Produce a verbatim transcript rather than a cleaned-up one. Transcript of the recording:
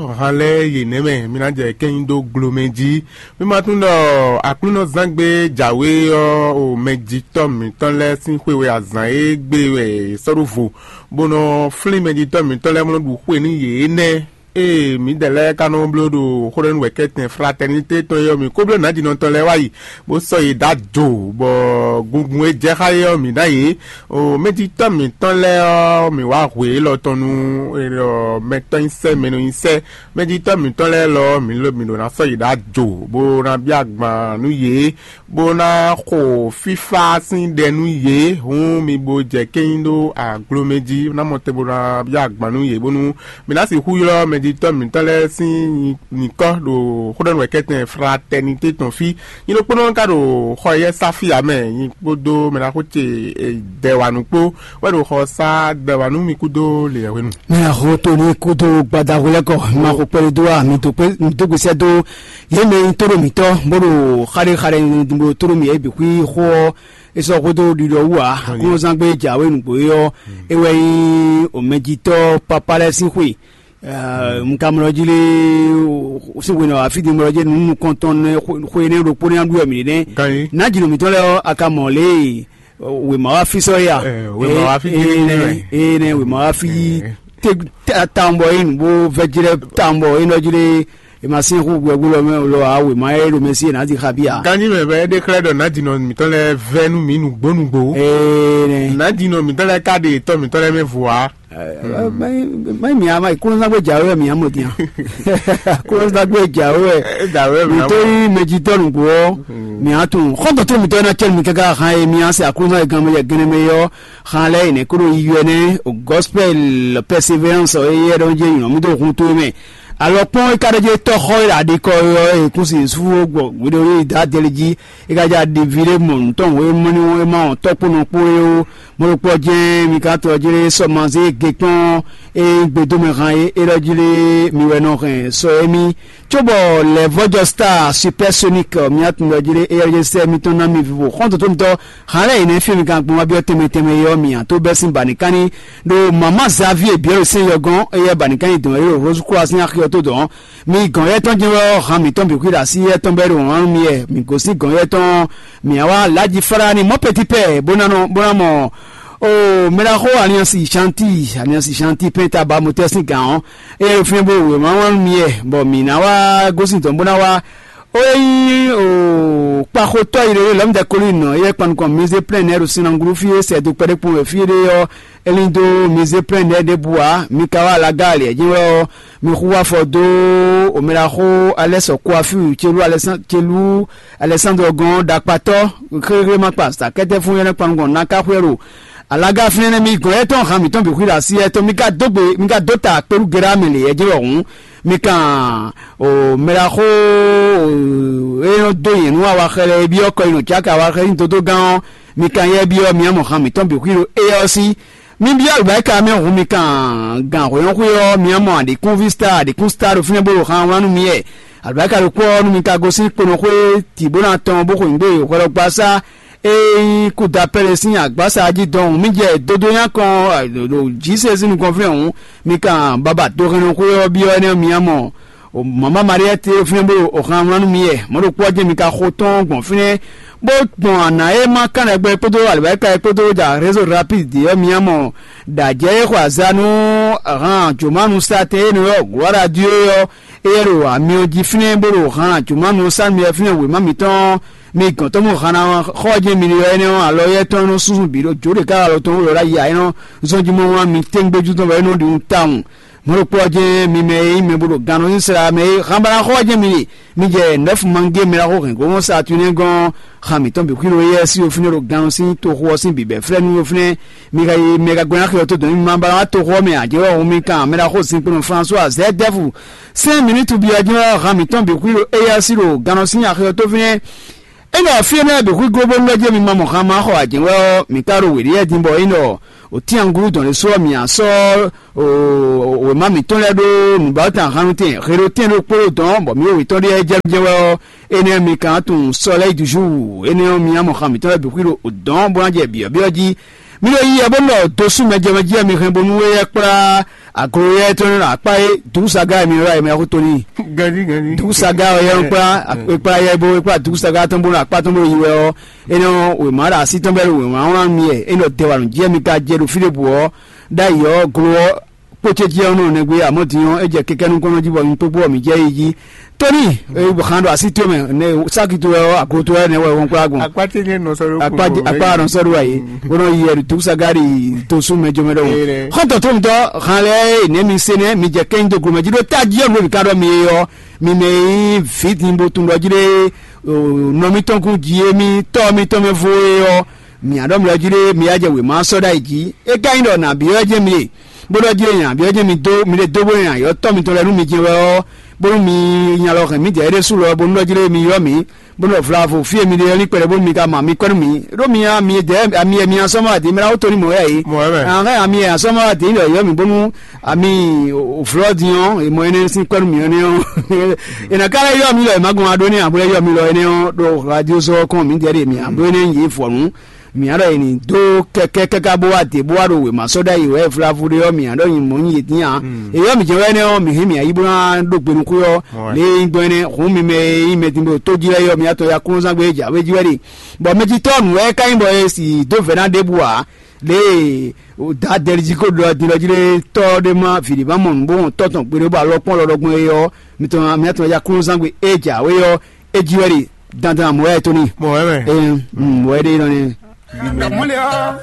ranle yeneme mina je kendo glomeji mi ma tun lo akluno zangbe jawe o meji to mi ton le sin hwewe azan e gbe we sorufu bono fli meji to mi ton le mo du hwe ni ye ne e mi dele kanu blodo horen wekete fraternité to yo mi ko blo na di non to le wayi bo so yi da jo bo gungun e je hayo mi da yi o meji to mi ton le o mi wa hwe lo tonu e lo meton se menu ise meji to mi ton le lo mi lo mi lo na so yi da jo bo na bi agban nu ye bo na ko fifa sin de nu ye hun mi bo je kendo aglo meji na mo te bo na bi agban nu ye bo nu mi na si hu yo meji to mi tole si niko do hodan wekete fraternité ton fi ni lo pono ka do hoye safi ame ni podo me la kote de wanu po we do ho sa de wanu mi kudo le wenu me la hoto ni kudo badawule ko ma ko pele do mi to pe mi to gse do ye me toro mi to boro khare khare mo toro mi e bi kwi ho eso kodo di do wa ko zangbe jawe nu bo yo ewe o mejito papa le si hui mkamrojile usibwino afidi mroje nu konton khoene ro poni andu mi ne na jino mi tole akamole we ma afiso ya we ma afi ne eh ne we ma afi tambo in bo vejire tambo inojile imasin hu gwegulo me lo awe ma ero mesi na di khabia kanji me be de credo na dino mi tole venu mi nu gbonugbo eh na dino mi tole kade to mi tole me voir mai mai mi ama ikunza gbe jawe mi amodia kunza gbe jawe jawe mi to meji to ngbo mi atun khondo to mi to na chen mi kaga khan mi ase akunza gan me gene me yo khan le ne kuro yuene gospel perseverance o ye don je yo mi do kun to me alors pon ikareje to khoira de ko e kusi su ogbo widori da deleji igaja divire mon ton we moni we ma to ponu po yo mo po je mi ka to jire so manze gekon e gbedo me ran e rojile mi we no ren so emi chobo le vojo star supersonic mi atun rojile e rojile se mi ton na mi vivo khon to to to hare ine fi mi kan gbon abi o teme teme yo mi an to besin banikani do mama Xavier bi o se yogan e ye banikani don e rose croix ni akhi to don mi gan ye ton jiro han mi ton bi kwira si ye ton bero han mi e mi ko si gan ye ton mi awa laji fara ni mo petit père bonano bonamo o mera ho alliance chanti alliance chanti penta ba mo tesi gan e fin bo we ma wan mi e bo mi na wa gosin ton bonawa oyi o pa ko to ire l'homme de colline ye pan ko mise plein air aussi en groupe fie c'est de pere pour fie de elindo mise plein air de bois mi kawa la gale jiwo mi khuwa fodo o mera ho aleso coiffure chelu alessandro chelu alessandro gon dakpato krere ma pasta kete fun ye pan gon na ka kwero alaga fene mi go eton ha mi ton bi kwira si eton mi ka dogbe mi ka dota peru gramele e jiwo hun mi kan o mera ho e do yin wa wa khere bi oko inu chaka wa khere to to gan mi kan ye bi o mi amo han mi ton bi kwiro e o si mi bi alba ka mi ho mi kan gan ho yon kwiro mi amo de convista de constar fine bo han wanu mi e alba ka ko nu mi ka go si pono ko ti bona ton bo ko ngbe ko lo pasa e ku da pere sin agbasa aji don mi je dodo yan kan lo jesus nu confrère on mi kan baba to ran ko bi o ne mi amo o mama maria te fine bo o kan ran mi e mo ro po je mi ka khoton gbon fine bo gbon na e ma kan egbe podo albarka e podo da réseau rapide de mi amo da je ko azanu ran jomanu sate no gwara dio yo ero ami oji fine bo ro ran jomanu san mi fine we ma mi ton mi kan to mo khana khoje mi yo ene alo ye ton no susun bi lo jore ka lo ton lo ra ya eno zonji mo wa mi tengbeju to ba eno di un town mo ro poje mi me mi bo gano insra me khambara khoje mi mi je neuf mange mi ra ko ko mo sa tune gon khami ton bi kwiro ye si o fine ro gano sin to ho sin bi be fre nu o fine mi ga mi ga gona khio to do mi mambara to ho me aje o mi kan mi ra ko sin ko François z defu cinq minutes bi aje khami ton bi kwiro e si ro gano sin ya khio to fine ena fiena be ku gobo ngaje mi mamo khama ho ajinwo mi karo we ye dimbo ino o ti anguru dans le so mi aso o o mami ton le do nu ba tan hanu tin khero tin ro po don bo mi o to de je jewo ene mi kan tun soleil du jour ene mi amo khami ton be ku o don bo anje bi bi oji mi lo yi abo no to su meje meje mi kan bonu we pra akroye to na pa tu saga mi ra mi ko ni gani gani tu saga o ye pra pra ye bo pra tu saga to bo na pa to bo yiwe o eno we mara si to be we ma ran mi e eno te wa je mi ka je ru file bo da yo gro poche je onu ne gbe amotiyan eje kekenu kono jibo mi to bo mi je yi Tony, e bukhando asiti me ne sakitu wa akoto ne wa won kwa gun akwati ne no soro akwa akwa ron soro wa yi wono yi tu sagari to su mejo medo honto to mto khale ne mi sene mi je kendo gro mejo ta je no bi kado mi yo mi me fit nimbo tun lo jire no mi ton ku ji mi to mi to me fo yo mi adom lo jire mi aje we ma so da iji e kind na bi oje mi bodo jire yan bi oje mi do mi le do bo yan yo to mi to le nu mi je we bon mi nyalo ke mi de su lo bon lo jire mi yo mi bon lo flavo fie mi de ni pere bon mi ka ma mi ko mi ro mi a mi de a mi mi aso ma de mi ra to ni mo e an ga mi aso ma de lo yo mi bon a mi o flodion e mo ene sin ko mi ene o ina kala yo mi lo ma gun ado ni abure yo mi lo ene o do radio so ko mi de mi abure ni yi forun mi ara ni do keke keka bo ate bo aro we masoda iwe flavo de yo mi ado yin mo yin tian e yo mi je we ne o mi mi ayi bura do gbenu ku yo le gbene hun mi me me timbo to jire yo mi ato ya kun san gbe ja we jiweri bo meji ton we kain bo e si do fena de bua le o da derji ko do di lo jire to de ma fili ba mo nbo to ton pere ba lo pon lo dogun e yo mi to mi ato ya kun san gbe e ja we yo e jiweri dandan mo e to ni mo e mo e de no ni Mulher